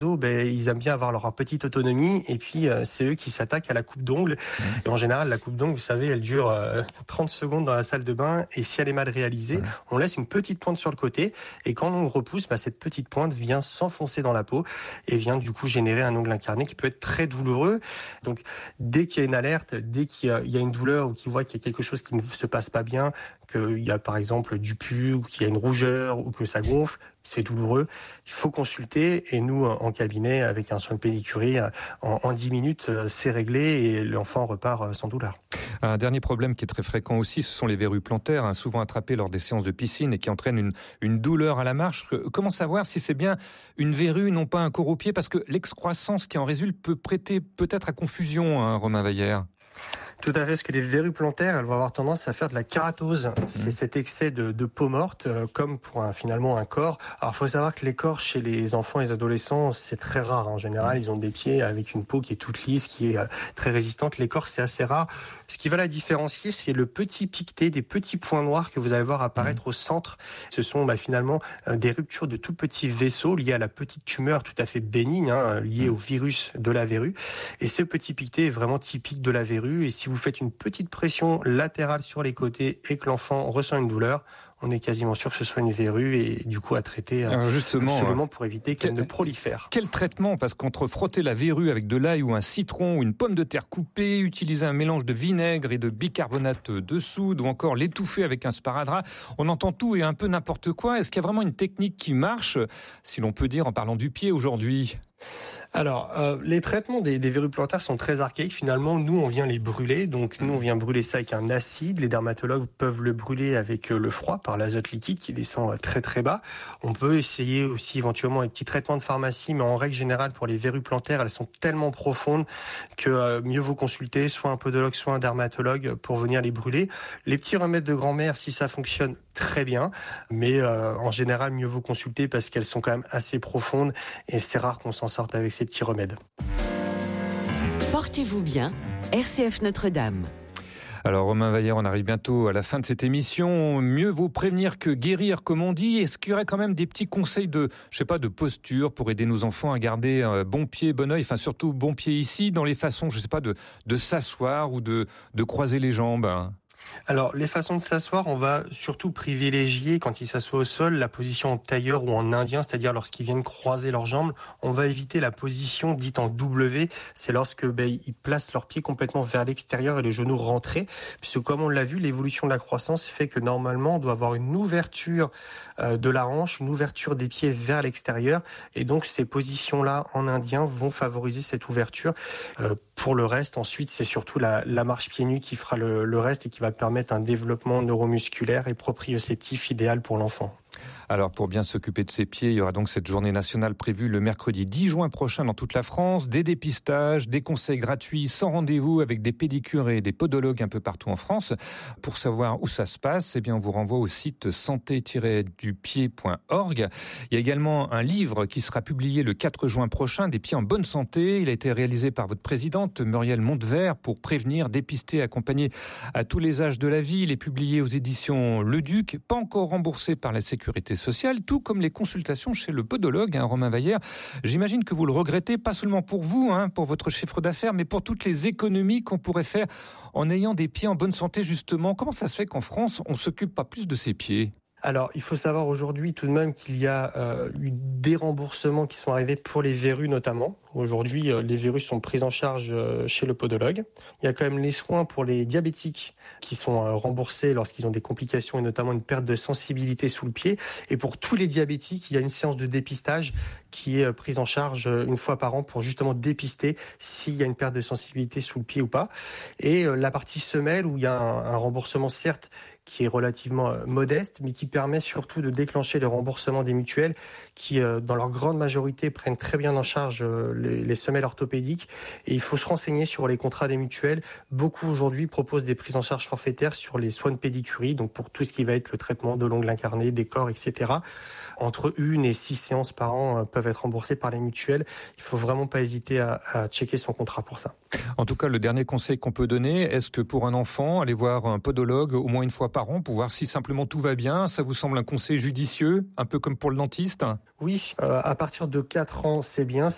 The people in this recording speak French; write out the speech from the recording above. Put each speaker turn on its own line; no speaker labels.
Ils aiment bien avoir leur petite autonomie et puis c'est eux qui s'attaquent à la coupe d'ongles. Et en général, la coupe d'ongles, vous savez, elle dure 30 secondes dans la salle de bain et si elle est mal réalisée, on laisse une petite pointe sur le côté et quand on repousse, cette petite pointe vient s'enfoncer dans la peau et vient du coup générer un ongle incarné qui peut être très douloureux. Donc dès qu'il y a une alerte, dès qu'il y a une douleur ou qu'il voit qu'il y a quelque chose qui ne se passe pas bien, qu'il y a par exemple du pus ou qu'il y a une rougeur ou que ça gonfle, c'est douloureux, il faut consulter et nous en cabinet avec un soin de pédicurie en 10 minutes c'est réglé et l'enfant repart sans douleur.
Un dernier problème qui est très fréquent aussi, ce sont les verrues plantaires, souvent attrapées lors des séances de piscine et qui entraînent une douleur à la marche. Comment savoir si c'est bien une verrue, non pas un corps au pied, parce que l'excroissance qui en résulte peut prêter peut-être à confusion, Romain Vallière.
Tout à fait, parce que les verrues plantaires, elles vont avoir tendance à faire de la kératose. C'est cet excès de peau morte, comme pour finalement un corps. Alors, il faut savoir que les corps chez les enfants et les adolescents, c'est très rare. En général, ils ont des pieds avec une peau qui est toute lisse, qui est très résistante. Les corps, c'est assez rare. Ce qui va la différencier, c'est le petit piqueté, des petits points noirs que vous allez voir apparaître au centre. Ce sont finalement des ruptures de tout petits vaisseaux liés à la petite tumeur tout à fait bénigne, liée au virus de la verrue. Et ce petit piqueté est vraiment typique de la verrue. Et si vous faites une petite pression latérale sur les côtés et que l'enfant ressent une douleur, on est quasiment sûr que ce soit une verrue et du coup à traiter absolument pour éviter qu'elle ne prolifère.
Quel traitement ? Parce qu'entre frotter la verrue avec de l'ail ou un citron ou une pomme de terre coupée, utiliser un mélange de vinaigre et de bicarbonate de soude ou encore l'étouffer avec un sparadrap, on entend tout et un peu n'importe quoi. Est-ce qu'il y a vraiment une technique qui marche, si l'on peut dire en parlant du pied aujourd'hui ?
Alors, les traitements des verrues plantaires sont très archaïques. Finalement, nous, on vient les brûler. Donc, nous, on vient brûler ça avec un acide. Les dermatologues peuvent le brûler avec le froid, par l'azote liquide qui descend très très bas. On peut essayer aussi éventuellement un petit traitement de pharmacie, mais en règle générale, pour les verrues plantaires, elles sont tellement profondes que mieux vaut consulter soit un podologue, soit un dermatologue pour venir les brûler. Les petits remèdes de grand-mère, si ça fonctionne, très bien. Mais en général, mieux vaut consulter parce qu'elles sont quand même assez profondes et c'est rare qu'on s'en sorte avec ces petits remèdes.
Portez-vous bien, RCF Notre-Dame.
Alors Romain Vallière, on arrive bientôt à la fin de cette émission. Mieux vaut prévenir que guérir, comme on dit. Est-ce qu'il y aurait quand même des petits conseils de posture pour aider nos enfants à garder bon pied, bon œil, enfin surtout bon pied ici, dans les façons, de s'asseoir ou de croiser les jambes ?
Alors, les façons de s'asseoir, on va surtout privilégier, quand ils s'assoient au sol, la position en tailleur ou en indien, c'est-à-dire lorsqu'ils viennent croiser leurs jambes. On va éviter la position dite en W, c'est lorsque ils placent leurs pieds complètement vers l'extérieur et les genoux rentrés, puisque comme on l'a vu, l'évolution de la croissance fait que normalement, on doit avoir une ouverture de la hanche, une ouverture des pieds vers l'extérieur, et donc ces positions-là en indien vont favoriser cette ouverture. Pour le reste, ensuite, c'est surtout la marche pieds nus qui fera le reste et qui va permettre un développement neuromusculaire et proprioceptif idéal pour l'enfant.
Alors, pour bien s'occuper de ses pieds, il y aura donc cette journée nationale prévue le mercredi 10 juin prochain dans toute la France. Des dépistages, des conseils gratuits sans rendez-vous avec des pédicures et des podologues un peu partout en France. Pour savoir où ça se passe, on vous renvoie au site santé-du-pied.org. Il y a également un livre qui sera publié le 4 juin prochain, Des pieds en bonne santé. Il a été réalisé par votre présidente, Muriel Montevert, pour prévenir, dépister, accompagner à tous les âges de la vie. Il est publié aux éditions Le Duc, pas encore remboursé par la Sécurité sociale, tout comme les consultations chez le podologue, Romain Vallière. J'imagine que vous le regrettez, pas seulement pour vous, pour votre chiffre d'affaires, mais pour toutes les économies qu'on pourrait faire en ayant des pieds en bonne santé, justement. Comment ça se fait qu'en France, on s'occupe pas plus de ses pieds ?
Alors, il faut savoir aujourd'hui tout de même qu'il y a eu des remboursements qui sont arrivés pour les verrues notamment. Aujourd'hui, les verrues sont prises en charge chez le podologue. Il y a quand même les soins pour les diabétiques qui sont remboursés lorsqu'ils ont des complications et notamment une perte de sensibilité sous le pied. Et pour tous les diabétiques, il y a une séance de dépistage qui est prise en charge une fois par an pour justement dépister s'il y a une perte de sensibilité sous le pied ou pas. Et la partie semelle où il y a un remboursement certes qui est relativement modeste, mais qui permet surtout de déclencher le remboursement des mutuelles qui, dans leur grande majorité, prennent très bien en charge les semelles orthopédiques. Et il faut se renseigner sur les contrats des mutuelles. Beaucoup aujourd'hui proposent des prises en charge forfaitaires sur les soins de pédicurie, donc pour tout ce qui va être le traitement de l'ongle incarné, des corps, etc. Entre 1 et 6 séances par an peuvent être remboursées par les mutuelles. Il faut vraiment pas hésiter à checker son contrat pour ça.
En tout cas, le dernier conseil qu'on peut donner, est-ce que pour un enfant, aller voir un podologue au moins une fois par an pour voir si simplement tout va bien, ça vous semble un conseil judicieux, un peu comme pour le dentiste ?
Oui, à partir de 4 ans, c'est bien.